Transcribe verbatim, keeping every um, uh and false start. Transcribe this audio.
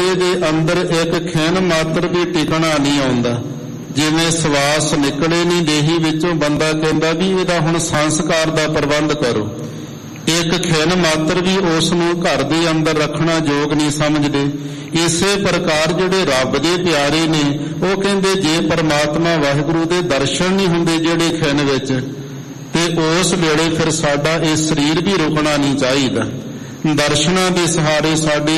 ਬੰਦੇ ਦੇ ਅੰਦਰ ਇੱਕ ਖਿਣ ਮਾਤਰ ਵੀ ਟਿਕਣਾ ਨਹੀਂ ਆਉਂਦਾ। ਜਿਵੇਂ ਸਵਾਸ ਨਿਕਲੇ ਨਹੀਂ ਦੇਹੀ ਵਿੱਚੋਂ, ਬੰਦਾ ਕਹਿੰਦਾ ਵੀ ਇਹਦਾ ਹੁਣ ਸੰਸਕਾਰ ਦਾ ਪ੍ਰਬੰਧ ਕਰੋ। ਇੱਕ ਖਿਣ ਮਾਤਰ ਵੀ ਉਸ ਨੂੰ ਘਰ ਦੇ ਅੰਦਰ ਰੱਖਣਾ ਯੋਗ ਨਹੀਂ ਸਮਝਦੇ। ਇਸੇ ਪ੍ਰਕਾਰ ਜਿਹੜੇ ਰੱਬ ਦੇ ਪਿਆਰੇ ਨੇ ਉਹ ਕਹਿੰਦੇ ਜੇ ਪਰਮਾਤਮਾ ਵਾਹਿਗੁਰੂ ਦੇ ਦਰਸ਼ਨ ਨਹੀਂ ਹੁੰਦੇ ਜਿਹੜੇ ਖਿਣ ਵਿੱਚ, ਤੇ ਉਸ ਵੇਲੇ ਫਿਰ ਸਾਡਾ ਇਹ ਸਰੀਰ ਵੀ ਰੁਕਣਾ ਨਹੀਂ ਚਾਹੀਦਾ। ਦਰਸ਼ਨਾਂ ਦੇ ਸਹਾਰੇ ਸਾਡੀ